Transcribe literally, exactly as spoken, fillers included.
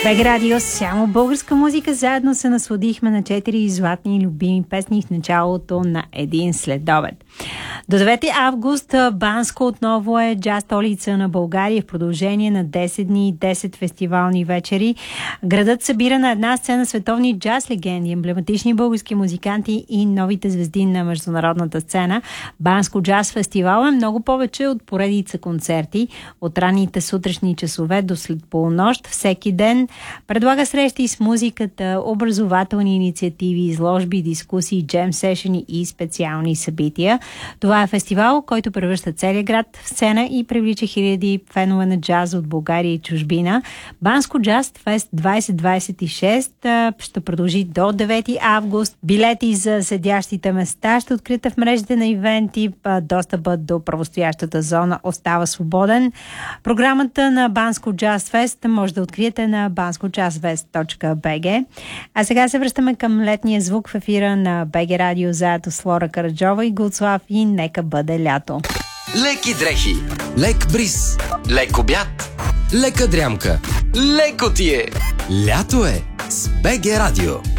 БГ Радио, само българска музика. Заедно се насладихме на четири златни любими песни в началото на един следобед. До девети август Банско отново е джаз столица на България в продължение на десет дни и десет фестивални вечери. Градът събира на една сцена световни джаз легенди, емблематични български музиканти и новите звезди на международната сцена. Банско джаз фестивал е много повече от поредица концерти. От ранните сутрешни часове до след полунощ всеки ден предлага срещи с музиката, образователни инициативи, изложби, дискусии, джем сешени и специални събития. Това е фестивал, който превръща целия град в сцена и привлича хиляди фенове на джаз от България и чужбина. Банско Джаз Фест двайсет двайсет и шест ще продължи до девети август. Билети за седящите места ще откриете в мрежите на ивенти. Достъпът до правостоящата зона остава свободен. Програмата на Банско Джаз Фест може да откриете на банско джаз фест точка би джи. А сега се връщаме към летния звук в ефира на БГ Радио заедно с Лора Караджова и Гуцлав и нека бъде лято. Леки дрехи, лек бриз, лек обяд, лека дрямка, леко ти е. Лято е с БГ Радио.